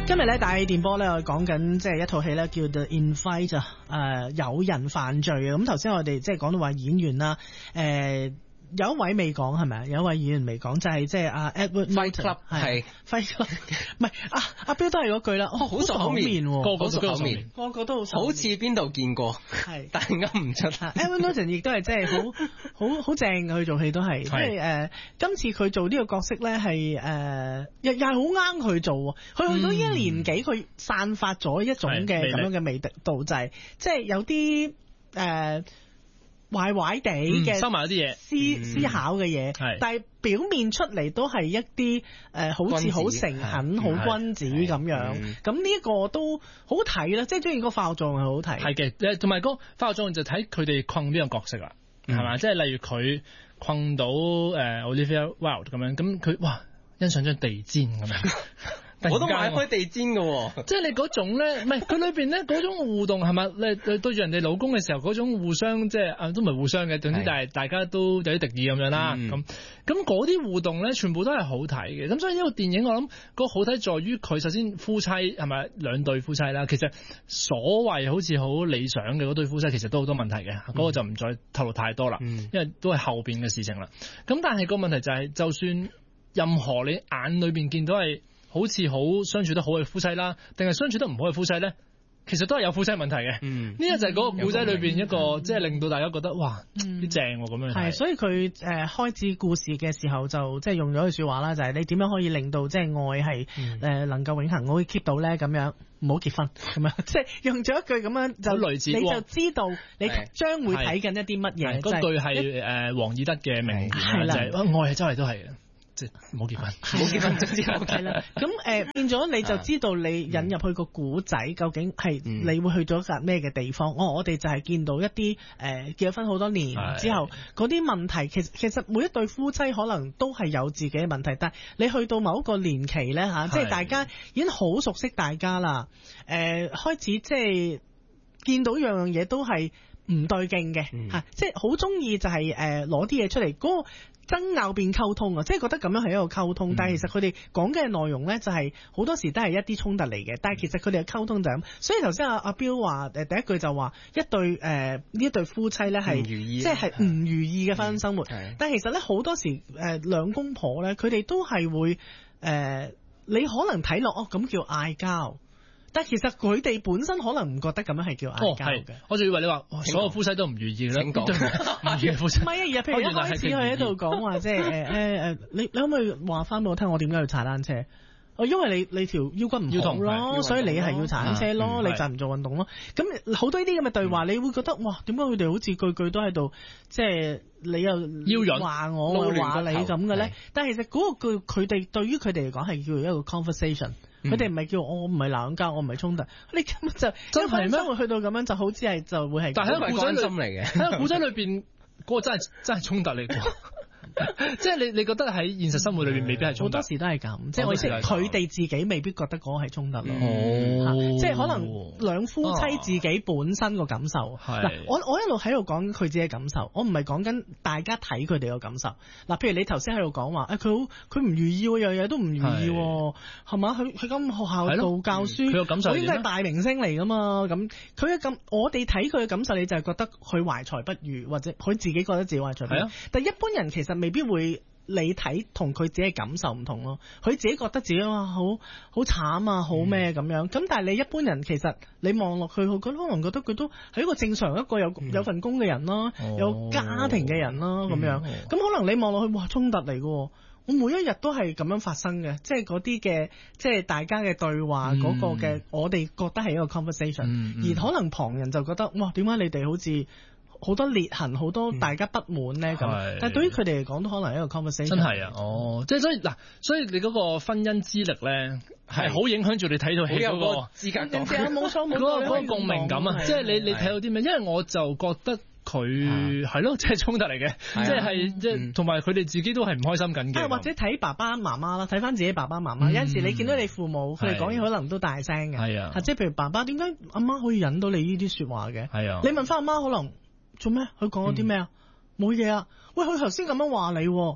今日咧大氣電波咧，我講緊即係一套戲咧，叫 The Invite 有人犯罪啊！咁頭先我哋即係講到話演員啦，有一位未講係咪啊？有一位演員未講，就係即係阿 Edward Norton 係 Fight Club， 唔係阿標都係嗰句啦。好熟口面， 個個都熟面， 個個都好似邊度見過，係但係噏唔出。 Edward Norton 亦都係即係好正嘅，佢做戲都係，即係今次佢做呢個角色咧係又係好啱佢做。佢去到呢一年紀，佢散發咗一種嘅咁樣嘅味道，就係即係有啲壞壞地嘅收埋一啲嘢， 思考嘅嘢，但係表面出嚟都係一啲好似好誠懇、好君子咁樣。咁呢一個都好睇啦，即係中意個化學作用係好睇。係嘅，同埋個化學作用就睇佢哋困邊個角色啦，係嘛？即係例如佢困到Olivia Wilde 咁樣，咁佢哇欣賞張地氈咁樣。 我都買開地氈嘅， 即係你嗰種咧，唔係佢裏邊咧嗰種互動係咪？你對住人哋老公嘅時候嗰種互相即係都唔係互相嘅，總之但係大家都有啲敵意咁樣啦。咁嗰啲互動咧，全部都係好睇嘅。咁所以呢個電影我諗個好睇在於佢首先夫妻係咪兩對夫妻啦？其實所謂好似好理想嘅嗰對夫妻，其實都好多問題嘅。嗰個就唔再透露太多啦，因為都係後邊嘅事情啦。咁但係個問題就係，就算任何你眼裏邊見到係好似好相處得好嘅夫妻啦，定係相處得唔好嘅夫妻咧，其實都係有夫妻問題嘅。呢個就係嗰個故仔裏邊一個，即係令到大家覺得哇，啲正咁樣。 係，所以佢開始故事嘅時候就即係用咗句說話啦，就係你點樣可以令到即係愛係能夠永恆，我可以 keep 到咧咁樣，唔好結婚咁樣，即係用咗一句咁樣就類似，你就知道你將會睇緊一啲乜嘢。 嗰句係王爾德嘅名言啦，就係愛係周圍都係嘅。唔好結婚， 冇結婚就知道係啦。咁變咗你就知道你引入去個古仔，究竟係你會去咗個咩嘅地方？我哋就係見到一啲結咗婚好多年之後嗰啲問題，其實每一對夫妻可能都係有自己嘅問題，但係你去到某一個年期咧即係大家已經好熟悉大家啦，開始即係見到樣樣嘢都係唔對勁嘅即係好中意就係攞啲嘢出嚟嗰個爭拗變溝通啊，即係覺得咁樣係一個溝通，但係其實佢哋講嘅內容咧就係好多時都係一啲衝突嚟嘅，但係其實佢哋嘅溝通就係咁。所以頭先阿標話第一句就話呢一對夫妻咧係即係唔如意嘅婚姻生活，但係其實咧好多時兩公婆咧佢哋都係會你可能睇落咁叫嗌交。但其實佢哋本身可能唔覺得咁樣係叫嗌交嘅。 我仲以為你話所有夫妻都唔如意嘅咧。唔如意夫妻。唔係啊，譬如一開始佢喺度講話，即係你可唔可以話翻俾我聽，我點解要踩單車？因為你條腰骨唔好咯，所以你係要踩單車咯，你就唔做運動咯。咁好多呢啲咁嘅對話，你會覺得哇，點解佢哋好似句句都喺度，即係你又話我，我話你咁嘅咧？但係其實嗰個句佢哋對於佢哋嚟講係叫做一個 conversation。佢哋唔係叫我唔係鬧交，我唔係衝突，你根本就真係生活去到咁樣就好似係就會係。但係喺個故仔嚟嘅，喺個故仔裏邊嗰個真係衝突嚟嘅。即係你覺得喺現實生活裏邊未必係衝突，好多時都係咁，即係我意思佢哋自己未必覺得嗰個係衝突咯。即係可能兩夫妻自己本身個感受。嗱，我一路喺度講佢自己嘅感受，我唔係講緊大家睇佢哋嘅感受。嗱，譬如你頭先喺度講話，佢唔如意，樣嘢都唔如意，係嘛？佢咁學校度教書，佢感受應該係大明星嚟噶嘛？咁佢嘅我哋睇佢嘅感受，你就係覺得佢懷才不遇，或者佢自己覺得自己懷才不遇。但一般人其實未必會你睇同佢自己嘅感受唔同咯，佢自己覺得自己好慘啊，好咩咁樣。咁但係你一般人其實你望落去，佢可能覺得佢都係一個正常一個有份工嘅人啦，有家庭嘅人啦咁樣。咁可能你望落去，哇，衝突嚟嘅。我每一日都係咁樣發生嘅，即係嗰啲嘅，即係大家嘅對話嗰個嘅，我哋覺得係一個 conversation，而可能旁人就覺得，哇，點解你哋好似好多裂痕，好多大家不滿咧咁？但係對於佢哋嚟講，都可能係一個 conversation。真係啊，即係所以你嗰個婚姻之力咧，係好影響住你睇到戲嗰個資格感，冇錯冇錯，嗰個共鳴感啊！即係你睇到啲咩？因為我就覺得。佢係咯，即係衝突嚟嘅，即係同埋佢哋自己都係唔開心緊嘅。或者睇爸爸媽媽啦，睇翻自己爸爸媽媽。有陣時你見到你父母，佢哋講嘢可能都大聲嘅。係啊，即係譬如爸爸，點解阿媽可以引到你呢啲說話嘅？係啊，你問翻阿媽，可能做咩？佢講咗啲咩啊？冇嘢啊。喂，佢頭先咁樣話你。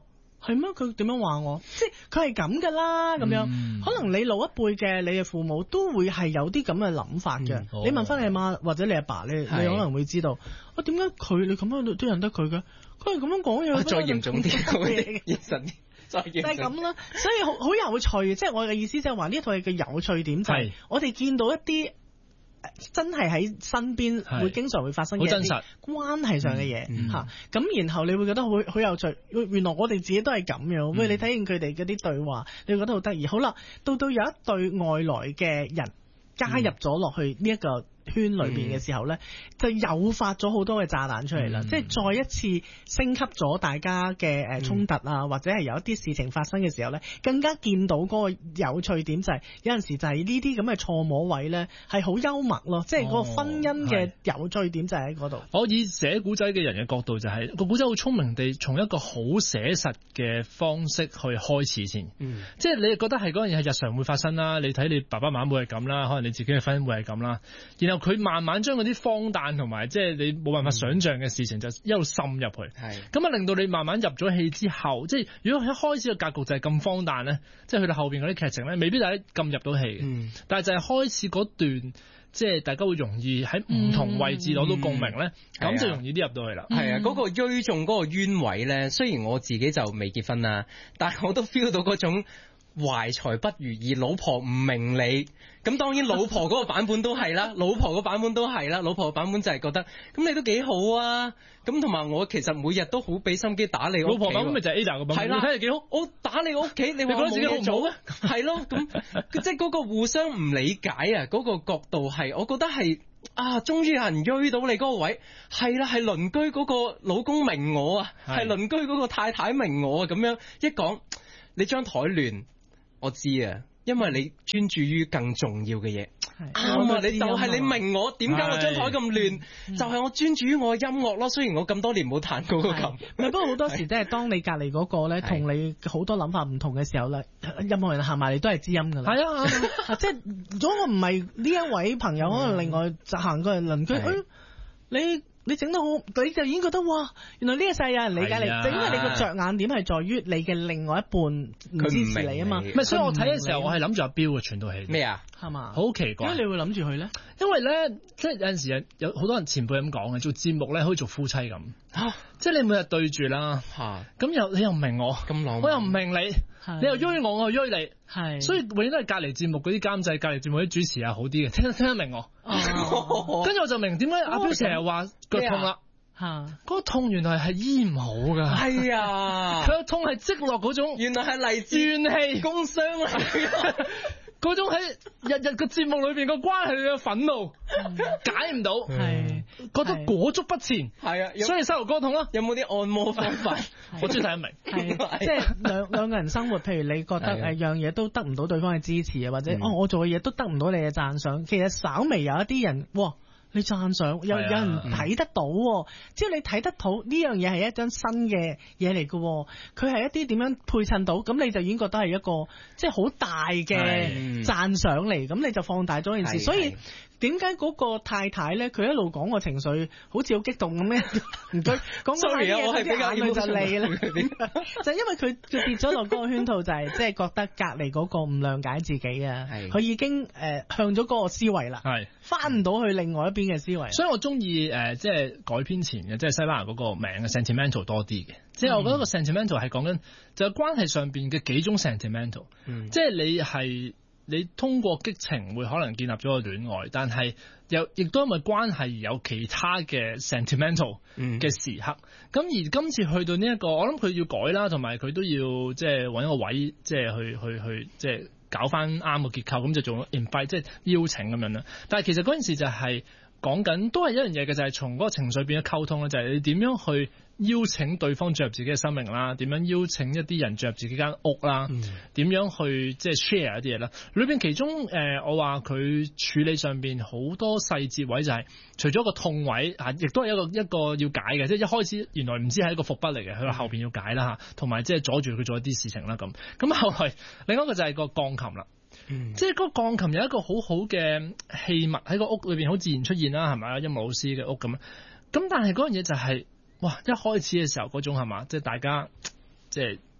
係咩？佢點樣話我？即係佢係咁噶啦，咁樣。可能你老一輩嘅你嘅父母都會係有啲咁嘅諗法嘅。你問翻你阿媽或者你阿爸，你可能會知道，點解你咁樣都認得佢嘅？佢係咁樣講嘢。 再嚴重啲，現實啲。就係咁啦，所以好有趣。即係我嘅意思就係話呢一套嘢嘅有趣點就係我哋見到一啲真係喺身邊會經常會發生嘅一啲關係上嘅嘢嚇，咁然後你會覺得好有趣。原來我哋自己都係咁樣。喂，你睇見佢哋嗰啲對話，你會覺得好得意。好啦，到有一對外來嘅人加入咗落去呢一個圈裏邊嘅時候呢，就誘發咗好多嘅炸彈出嚟啦，即係再一次升級咗大家嘅衝突啊，或者係有一啲事情發生嘅時候呢，更加見到嗰個有趣點就係有陣時就係呢啲咁嘅錯摸位呢，係好幽默咯，即係個婚姻嘅有趣點就喺嗰度。 我以寫古仔嘅人嘅角度就係個古仔好聰明地從一個好寫實嘅方式去開始先，即係你覺得係嗰樣嘢係日常會發生啦，你睇你爸爸媽媽會係咁啦，可能你自己嘅婚姻會係咁啦，然後佢慢慢將嗰啲荒誕同埋即係你冇辦法想像嘅事情就一路滲入去，咁啊令到你慢慢入咗戲之後，即係如果一開始嘅格局就係咁荒誕咧，即係去到後邊嗰啲劇情咧，未必大家咁入到戲嘅，但係就係開始嗰段即係大家會容易喺唔同位置攞到共鳴咧，咁就容易啲入到去啦。 係啊，嗰個追中嗰個冤位咧，雖然我自己就未結婚啦，但係我都 feel 到嗰種懷才不遇而老婆唔明你，咁當然老婆嗰個版本都係啦，老婆個版本都係啦，老婆個版本就係覺得咁你都幾好啊，咁同埋我其實每日都好俾心機打理我屋企。老婆版本咪就係 Ada 個版本，係啦，你睇嚟幾好，我打理我屋企，你話我冇嘢做啊？係咯，咁即係嗰個互相唔理解啊，嗰個角度係，我覺得係終於有人追到你嗰個位，係啦，係鄰居嗰個老公明我啊，係鄰居嗰個太太明我啊，咁樣一講，你張台亂。我知啊，因為你專注於更重要嘅嘢。啱啊，你就係你明我點解我張台咁亂，就係我專注於我嘅音樂咯。雖然我咁多年冇彈過個琴， 不過好多時即係當你隔離嗰個咧同你好多諗法唔同嘅時候咧，任何人行埋嚟都係知音㗎啦。係啊，即係如果我唔係呢一位朋友，可能另外就行過嚟鄰居，你整得好，你就已經覺得哇，原來呢個世有人理解你，就因為你個着眼點係在於你嘅另外一半唔支持你啊嘛。 所以我睇嘅時候，我係諗住阿彪嘅全套戲。咩啊？ 係嘛？ 好奇怪。 點解你會諗住佢咧？ 因為咧，即係有陣時有好多人前輩咁講嘅，做節目咧可以做夫妻咁。即係你每日對住啦，咁你又唔明我，我又唔明你，你又追我，我又追你，所以永遠都係隔離節目嗰啲監製、隔離節目啲主持係好啲嘅，聽得明我。跟住我就明點解阿彪成日話腳痛啦，嗰個痛原來係醫唔好㗎。係啊，佢個痛係積落嗰種，原來係嚟自怨氣、工傷嚟。嗰種喺日日個節目裏邊個關係嘅憤怒解唔到，覺得裹足不前，係啊，所以膝頭哥痛咯。有冇啲按摩方法？我中意睇得明， 即係兩個人生活，譬如你覺得樣嘢都得唔到對方嘅支持啊，或者我做嘅嘢都得唔到你嘅讚賞，其實稍微有一啲人你讚賞有人睇得到，只要你睇得到呢樣嘢係一張新嘅嘢嚟嘅，佢係一啲點樣配襯到，咁你就已經覺得係一個即係好大嘅讚賞嚟，咁你就放大咗件事，所以點解嗰個太太咧，佢一路講個情緒好似好激動咁咧？唔該，講 ，sorry 啊，我係比較就嚟啦，就因為佢跌咗落嗰個圈套，就係即係覺得隔離嗰個唔諒解自己啊，佢已經向咗嗰個思維啦，翻唔到去另外一邊嘅思維。 所以我中意即係改編前嘅，即係西班牙嗰個名嘅 sentimental 多啲嘅，即係我覺得個 sentimental 係講緊就係關係上邊嘅幾種 sentimental，即係你通過激情會可能建立咗個戀愛，但係亦都因為關係而有其他嘅 sentimental 嘅時刻。咁而今次去到呢一個，我諗佢要改啦，同埋佢都要即係揾一個位，即係去即係搞翻啱個結構，咁就做 invite 即係邀請咁樣啦。但係其實嗰件事就係講緊都係一樣嘢嘅，就係從嗰個情緒變咗溝通咧，就係你點樣去邀請對方進入自己嘅生命啦，點樣邀請一啲人進入自己間屋啦，點樣去即係 share 一啲嘢啦。裏邊其中我話佢處理上邊好多細節位就係除咗個痛位亦都係一個要解嘅，即係一開始原來唔知係一個伏筆嚟嘅，佢話後邊要解啦嚇，同埋即係阻住佢做一啲事情啦咁。咁後來另一個就係個鋼琴啦。即係嗰個鋼琴有一個好好嘅器物喺個屋裏邊好自然出現啦，係咪？音樂老師嘅屋咁，咁但係嗰樣嘢就係、是，哇！一開始嘅時候嗰種係嘛，即係大家即係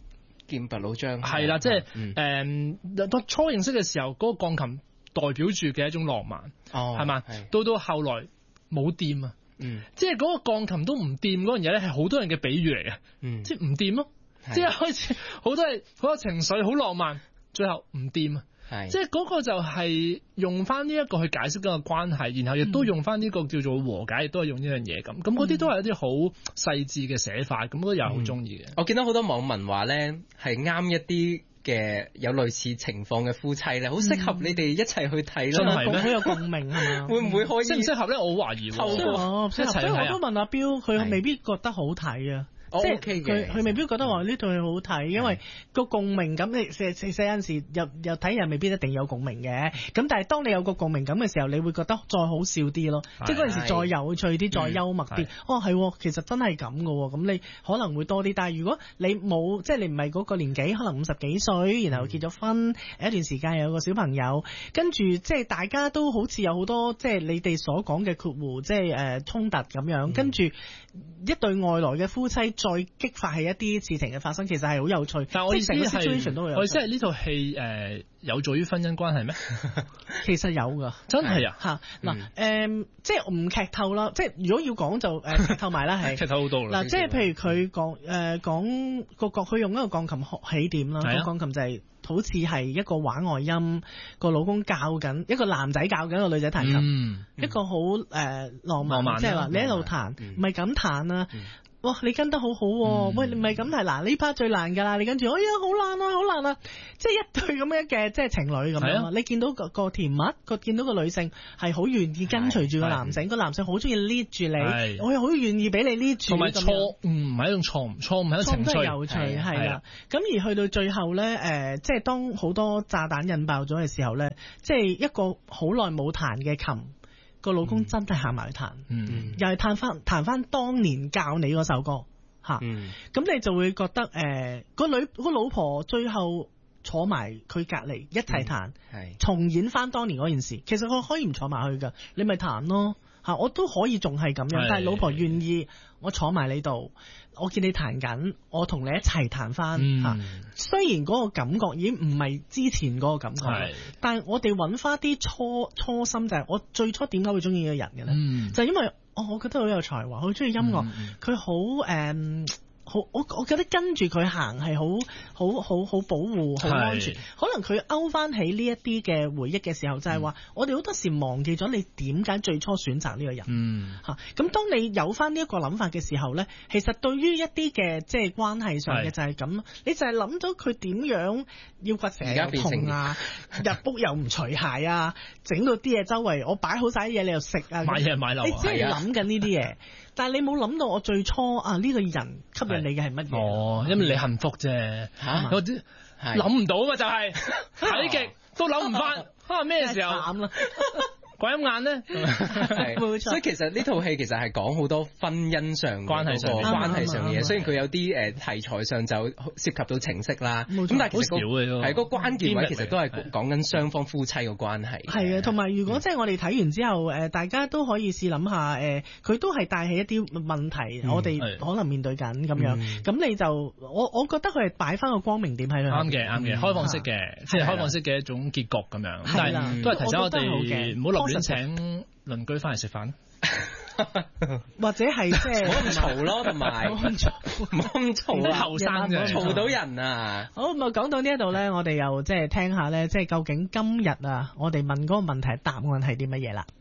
劍拔弩張係啦，即係到初認識嘅時候，嗰個鋼琴代表住嘅一種浪漫，係嘛？到後來冇掂啊，即係嗰個鋼琴都唔掂嗰樣嘢咧，係好多人嘅比喻嚟嘅，即係唔掂咯，即係開始好多情緒好浪漫，最後唔掂啊。即係嗰個就係用翻呢一個去解釋嗰個關係，然後亦都用翻呢個叫做和解，亦都係用呢樣嘢咁嗰啲都係一啲好細緻嘅寫法，咁都又好中意嘅。 我見到好多網民話咧，係啱一啲嘅有類似情況嘅夫妻咧，好適合你哋一齊去睇咯， 係咩？ 好有共鳴係嘛？ 會唔會可以？ 適唔適合咧？我懷疑。 所以我都問阿彪，佢未必覺得好睇啊。即係佢未必覺得話呢套戲好睇，因為個共鳴感，你寫有陣時又睇人未必一定有共鳴嘅。咁但係當你有個共鳴感嘅時候，你會覺得再好笑啲咯，即係嗰陣時再有趣啲，再幽默啲。係，其實真係咁嘅喎。咁你可能會多啲。但係如果你冇，即係你唔係嗰個年紀，可能50幾歲，然後結咗婚，有一段時間有個小朋友，跟住即係大家都好似有好多即係你哋所講嘅括弧，即係衝突咁樣，跟住一對外來嘅夫妻。再激發起一啲事情嘅發生，其實係好有趣。 但係我意思係，我意思係呢套戲有助於婚姻關係咩？ 其實有㗎， 真係啊嚇嗱即係唔劇透啦。即係如果要講就劇透埋啦，係劇透好多啦。 嗱，即係譬如佢講佢用一個鋼琴學起點啦，個鋼琴就係好似係一個畫外音，個老公教緊一個男仔教緊個女仔彈琴，一個好浪漫，即係話你一路彈，唔係咁彈啊。哇！你跟得好好喎，喂，你唔係咁係嗱，呢 part 最難㗎啦，你跟住，哎呀，好難啊，好難啊，即係一對咁樣嘅即係情侶咁樣，你見到個甜蜜，見到個女性係好願意跟隨住個男性，個男性好中意 lead 住你，我又好願意俾你 lead 住， 同埋錯誤唔係一種錯誤係一種情緒， 有趣係啦。咁而去到最後咧，即係當好多炸彈引爆咗嘅時候咧，即係一個好耐冇彈嘅琴。個老公真係行埋去彈，又係彈翻當年教你嗰首歌嚇，咁你就會覺得個老婆最後坐埋佢隔離一齊彈，重演翻當年嗰件事。其實佢可以唔坐埋去㗎，你咪彈咯嚇，我都可以仲係咁樣，但係老婆願意我坐埋你度。我見你彈緊，我同你一齊彈翻嚇。雖然嗰個感覺已經唔係之前嗰個感覺，但係我哋揾翻啲初心，就係我最初點解會中意呢個人嘅咧？就係因為我覺得好有才華，好中意音樂，佢好我覺得跟住佢行係好保護，好安全。可能佢勾翻起呢一啲嘅回憶嘅時候，就係話我哋好多時忘記咗你點解最初選擇呢個人嚇。咁當你有翻呢一個諗法嘅時候咧，其實對於一啲嘅即係關係上嘅就係咁，你就係諗到佢點樣腰骨成日又痛啊，入屋又唔除鞋啊，整到啲嘢周圍我擺好晒啲嘢你又食啊， 買嘢買樓， 你即係諗緊呢啲嘢。但係你冇諗到我最初呢個人吸引你嘅係乜嘢？ 因為你幸福啫，諗唔到嘛，就係睇極都諗唔翻，咩時候慘啦？鬼咁眼咧， 所以其實呢套戲其實係講好多婚姻上關係上嘅嘢。雖然佢有啲題材上就涉及到情色啦，咁但係其實係個關鍵位，其實都係講緊雙方夫妻嘅關係。 係啊，同埋如果即係我哋睇完之後，大家都可以試諗下，佢都係帶起一啲問題，我哋可能面對緊咁樣。咁你就我覺得佢係擺翻個光明點喺度。 啱嘅，開放式嘅，即係開放式嘅一種結局咁樣。但係都係提醒我哋唔好落亂請鄰居翻嚟食飯， 或者係即係冇咁嘈咯，同埋冇咁嘈啊， 後生嘅嘈到人啊！ 好，咁啊講到呢一度咧，我哋又即係聽下咧，即係究竟今日啊，我哋問嗰個問題答案係啲乜嘢啦？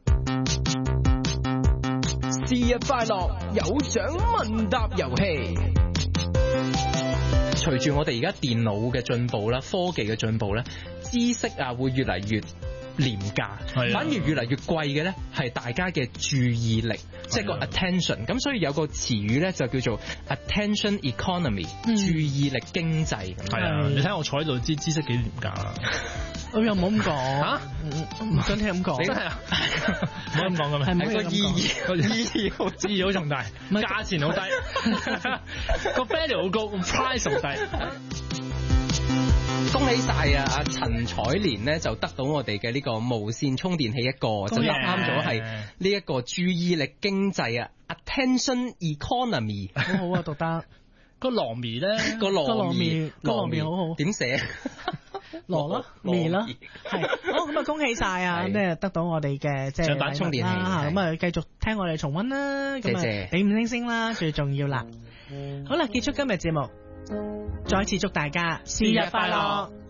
節日快樂，有獎問答遊戲。 隨住我哋而家電腦嘅進步啦，科技嘅進步咧，知識啊會越嚟越廉價，反而越嚟越貴嘅咧係大家嘅注意力，即係個 attention。咁所以有個詞語咧就叫做 attention economy，注意力經濟。 係啊，你睇我坐喺度知識幾廉價啦。 我又唔好咁講嚇，唔想聽咁講。 真係啊，唔好咁講咁啊。 係個意義好重大，價錢好低，個 value 好高，price 好低。 恭喜晒啊！阿陳彩蓮咧就得到我哋嘅呢個無線充電器一個，就答啱咗係呢一個注意力經濟啊 ，attention economy。 好好啊，讀得。 個羅咪咧， 個羅咪好好， 點寫？ 羅咯，咪咯，係好咁啊！恭喜晒啊！咩得到我哋嘅即係上版充電器啦， 咁啊繼續聽我哋重溫啦，咁啊俾5星星啦，最重要啦。好啦，結束今日節目，再次祝大家生日快樂。